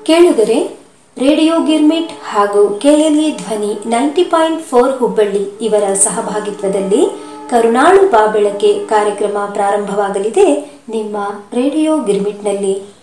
ಕೇಳುಗರೆ, ರೇಡಿಯೋ ಗಿರ್ಮಿಟ್ ಹಾಗೂ ಕೆಎಲ್ಇ ಧ್ವನಿ 90.4 ಹುಬ್ಬಳ್ಳಿ ಇವರ ಸಹಭಾಗಿತ್ವದಲ್ಲಿ ಕರುಣಾಳು ಬಾಬೆಳಕೆ ಕಾರ್ಯಕ್ರಮ ಪ್ರಾರಂಭವಾಗಲಿದೆ ನಿಮ್ಮ ರೇಡಿಯೋ ಗಿರ್ಮಿಟ್ನಲ್ಲಿ.